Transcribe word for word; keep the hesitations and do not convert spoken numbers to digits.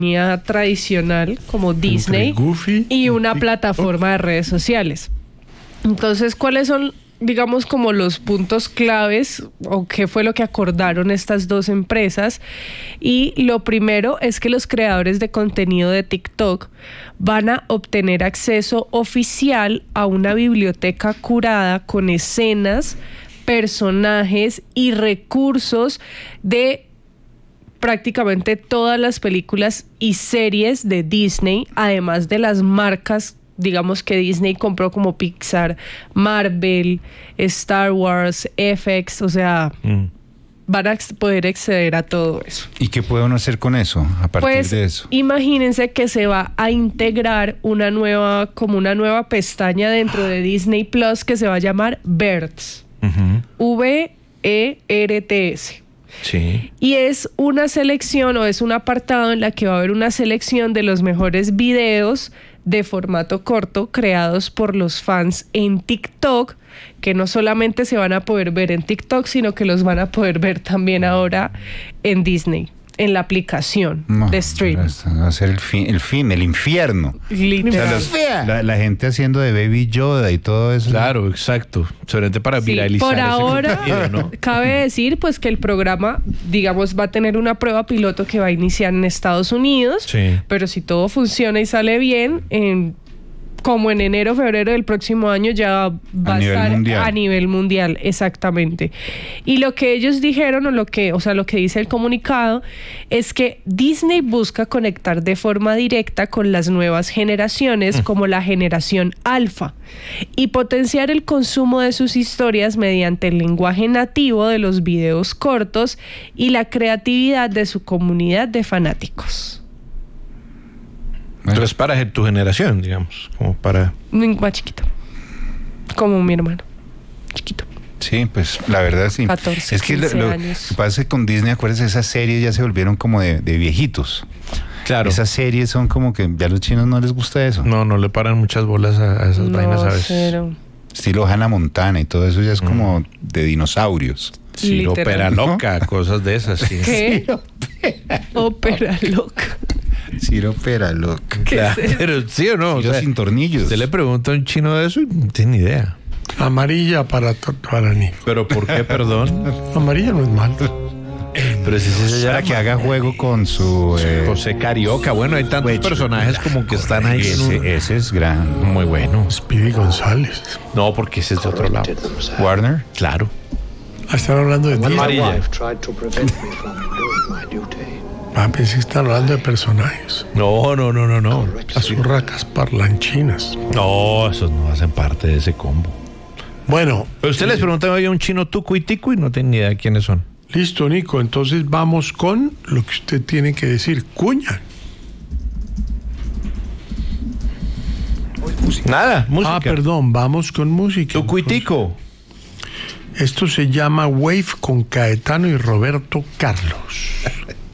tradicional como Disney y una plataforma de redes sociales. Entonces, ¿cuáles son, digamos, como los puntos claves o qué fue lo que acordaron estas dos empresas? Y lo primero es que los creadores de contenido de TikTok van a obtener acceso oficial a una biblioteca curada con escenas, personajes y recursos de prácticamente todas las películas y series de Disney, además de las marcas, digamos, que Disney compró, como Pixar, Marvel, Star Wars, F X, o sea, mm. van a poder acceder a todo eso. ¿Y qué puede uno hacer con eso, a partir pues, de eso? Imagínense que se va a integrar una nueva, como una nueva pestaña dentro de Disney Plus que se va a llamar Verts. Uh-huh. V E R T S. Sí. Y es una selección o es un apartado en la que va a haber una selección de los mejores videos de formato corto creados por los fans en TikTok, que no solamente se van a poder ver en TikTok, sino que los van a poder ver también ahora en Disney, en la aplicación no, de streaming. Va a ser el fin, el fin, el infierno. Literal. O sea, los, la, la gente haciendo de Baby Yoda y todo eso. Claro, exacto. Sobre todo para sí, viralizar. Por ahora, contenido, ¿no? Cabe decir pues que el programa, digamos, va a tener una prueba piloto que va a iniciar en Estados Unidos, sí. pero si todo funciona y sale bien, en como en enero, febrero del próximo año ya va a, a estar mundial. a nivel mundial, exactamente. Y lo que ellos dijeron, o lo que, o sea, lo que dice el comunicado, es que Disney busca conectar de forma directa con las nuevas generaciones, mm. como la generación alfa, y potenciar el consumo de sus historias mediante el lenguaje nativo de los videos cortos y la creatividad de su comunidad de fanáticos. Bueno. Entonces para tu generación, digamos, como para... Más chiquito, como mi hermano, chiquito. Sí, pues la verdad sí. catorce, es que lo, lo que pasa es que con Disney, acuérdense, esas series ya se volvieron como de, de viejitos. Claro. Esas series son como que ya a los chinos no les gusta eso. No, no le paran muchas bolas a, a esas no, vainas a veces. Cero. Estilo Hannah Montana y todo eso ya es como mm. de dinosaurios. Sí, ópera loca, cosas de esas. Sí. ¿Qué? Ópera loca. Ciro Pera loca. Claro, es pero sí o no. Ciro o sea, sin tornillos. Usted le pregunta a un chino de eso y no tiene ni idea. Amarilla para para mí. ¿Pero por qué, perdón? Amarilla no es malo. Pero si se llama, para que haga juego con su eh, José Carioca. Bueno, hay tantos Huecho, personajes como que están ahí. Ese, un... ese es gran, muy bueno. Speedy González. No, porque ese es de otro lado. Warner. Claro. Ah, están hablando de Amarilla. Ah, pensé que están hablando de personajes. No, no, no, no, no. Las urracas parlanchinas. No, esos no hacen parte de ese combo. Bueno. Pero usted eh, les preguntaba a un chino tuco y tico y no tiene ni idea de quiénes son. Listo, Nico. Entonces vamos con lo que usted tiene que decir. Cuña. Nada, música. Ah, perdón, vamos con música. Tuco y tico. Esto se llama Wave con Caetano y Roberto Carlos.